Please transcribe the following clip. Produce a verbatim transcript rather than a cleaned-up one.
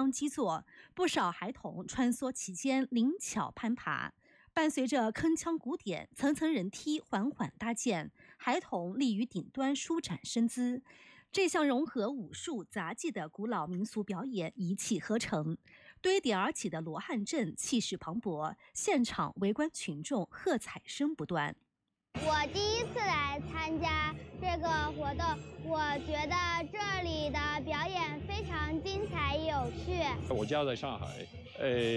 康基座，不少孩童穿梭其间，灵巧攀爬。伴随着铿锵鼓点，层层人梯缓缓搭建，孩童立于顶端舒展身姿。这项融合武术、杂技的古老民俗表演一气呵成，堆叠而起的罗汉阵气势磅礴，现场围观群众喝彩声不断。 我第一次来参加这个活动，我觉得这里的表演非常精彩有趣。 我家在上海，呃，